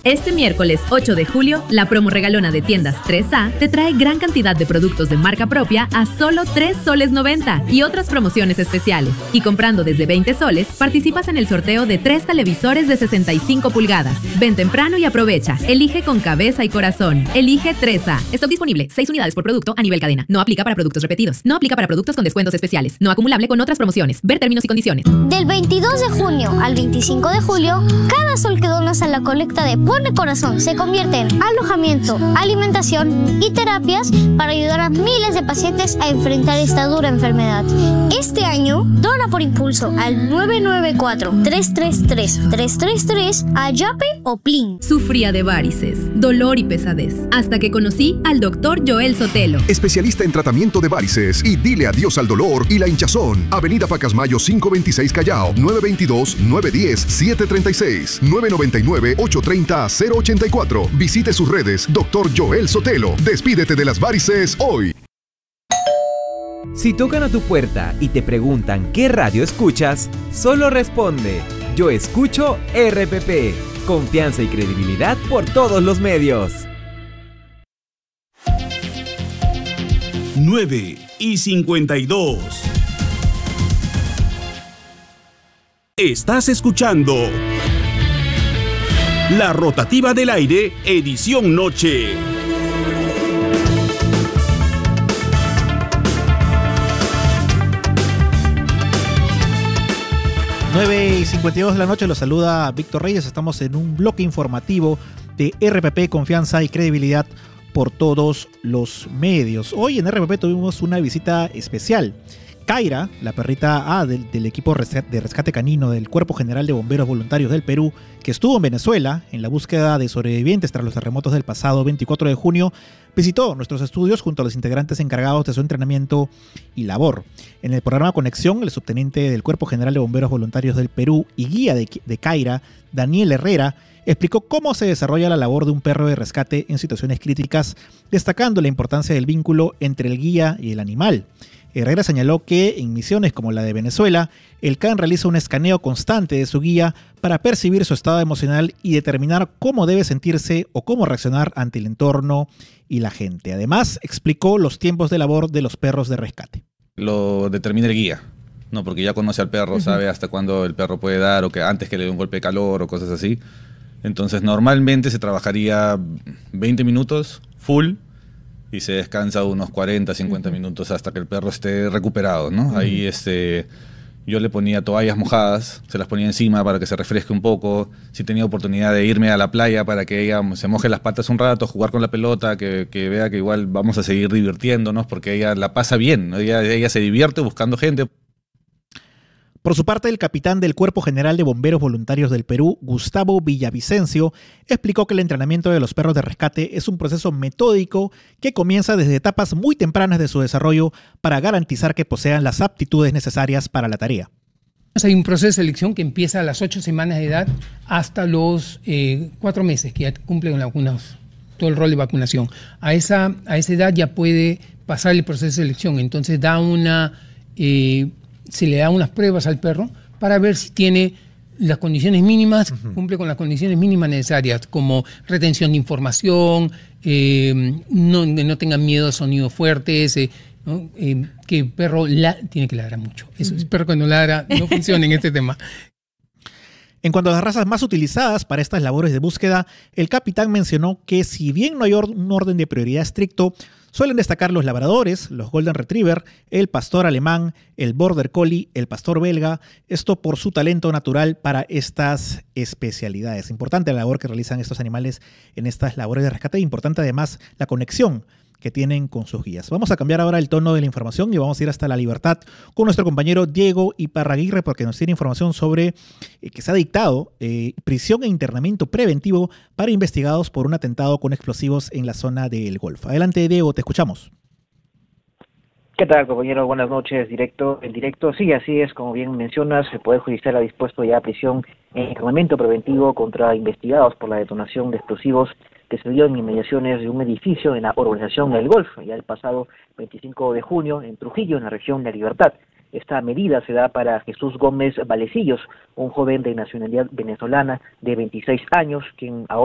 Este miércoles 8 de julio, la promo regalona de tiendas 3A te trae gran cantidad de productos de marca propia a solo 3 soles 90 y otras promociones especiales. Y comprando desde 20 soles, participas en el sorteo de 3 televisores de 65 pulgadas. Ven temprano y aprovecha. Elige con cabeza y corazón. Elige 3A. Stock disponible. 6 unidades por producto a nivel cadena. No aplica para productos repetidos. No aplica para productos con descuentos especiales. No acumulable con otras promociones. Ver términos y condiciones. Del 22 de junio al 25 de julio, cada sol que donas a la colecta de Pone Corazón se convierte en alojamiento, alimentación y terapias para ayudar a miles de pacientes a enfrentar esta dura enfermedad. Este año, dona por impulso al 994-333-333 a Yape o Plin. Sufría de varices, dolor y pesadez, hasta que conocí al doctor Joel Sotelo. Especialista en tratamiento de varices y dile adiós al dolor y la hinchazón. Avenida Pacasmayo 526 Callao, 922-910-736, 999-830-084. Visite sus redes, Dr. Joel Sotelo. Despídete de las varices hoy. Si tocan a tu puerta y te preguntan qué radio escuchas, solo responde: yo escucho RPP. Confianza y credibilidad por todos los medios. 9:52. Estás escuchando La Rotativa del Aire, edición noche. Nueve y 52 de la noche, los saluda Víctor Reyes. Estamos en un bloque informativo de RPP, confianza y credibilidad por todos los medios. Hoy en RPP tuvimos una visita especial. Kaira, la perrita del equipo de rescate canino del Cuerpo General de Bomberos Voluntarios del Perú, que estuvo en Venezuela en la búsqueda de sobrevivientes tras los terremotos del pasado 24 de junio, visitó nuestros estudios junto a los integrantes encargados de su entrenamiento y labor. En el programa Conexión, el subteniente del Cuerpo General de Bomberos Voluntarios del Perú y guía de Kaira, Daniel Herrera, explicó cómo se desarrolla la labor de un perro de rescate en situaciones críticas, destacando la importancia del vínculo entre el guía y el animal. Herrera señaló que en misiones como la de Venezuela, el CAN realiza un escaneo constante de su guía para percibir su estado emocional y determinar cómo debe sentirse o cómo reaccionar ante el entorno y la gente. Además, explicó los tiempos de labor de los perros de rescate. Lo determina el guía, ¿no? Porque ya conoce al perro, sabe hasta cuándo el perro puede dar, o que antes que le dé un golpe de calor o cosas así. Entonces, normalmente se trabajaría 20 minutos full, y se descansa unos 40, 50 minutos hasta que el perro esté recuperado, ¿no? Ahí yo le ponía toallas mojadas, se las ponía encima para que se refresque un poco. Si tenía oportunidad de irme a la playa para que ella se moje las patas un rato, jugar con la pelota, que vea que igual vamos a seguir divirtiéndonos, porque ella la pasa bien, ¿no? Ella se divierte buscando gente. Por su parte, el capitán del Cuerpo General de Bomberos Voluntarios del Perú, Gustavo Villavicencio, explicó que el entrenamiento de los perros de rescate es un proceso metódico que comienza desde etapas muy tempranas de su desarrollo para garantizar que posean las aptitudes necesarias para la tarea. Hay un proceso de selección que empieza a las 8 semanas de edad hasta los 4 meses, que ya cumplen todo el rol de vacunación. A esa edad ya puede pasar el proceso de selección, entonces se le da unas pruebas al perro para ver si tiene las condiciones mínimas, cumple con las condiciones mínimas necesarias, como retención de información, no tenga miedo a sonidos fuertes, ¿no? Que el perro tiene que ladrar mucho. Eso, el perro cuando ladra no funciona en este tema. En cuanto a las razas más utilizadas para estas labores de búsqueda, el capitán mencionó que si bien no hay un orden de prioridad estricto, suelen destacar los labradores, los golden retriever, el pastor alemán, el border collie, el pastor belga, esto por su talento natural para estas especialidades. Importante la labor que realizan estos animales en estas labores de rescate, importante además la conexión que tienen con sus guías. Vamos a cambiar ahora el tono de la información y vamos a ir hasta La Libertad con nuestro compañero Diego Iparraguirre, porque nos tiene información sobre que se ha dictado prisión e internamiento preventivo para investigados por un atentado con explosivos en la zona del Golfo. Adelante, Diego, te escuchamos. ¿Qué tal, compañero? Buenas noches. En directo, sí, así es, como bien mencionas, el Poder Judicial ha dispuesto ya prisión e internamiento preventivo contra investigados por la detonación de explosivos que se dio en inmediaciones de un edificio en la urbanización del Golfo, ya el pasado 25 de junio en Trujillo, en la región de La Libertad. Esta medida se da para Jesús Gómez Valecillos, un joven de nacionalidad venezolana de 26 años, quien ahora